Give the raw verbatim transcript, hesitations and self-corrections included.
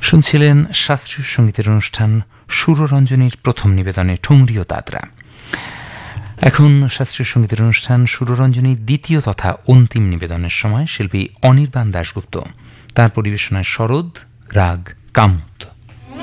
শুনছিলেন শাস্ত্রীয় সঙ্গীতের অনুষ্ঠান সুররঞ্জনীর প্রথম নিবেদনে ঠুংরি ও দাদরা। এখন শাস্ত্রীয় সঙ্গীতের অনুষ্ঠান সুররঞ্জনীর দ্বিতীয় তথা অন্তিম নিবেদনের সময় শিল্পী অনির্বাণ দাশগুপ্ত তার পরিবেশনায় সরোদ রাগ কামুদ।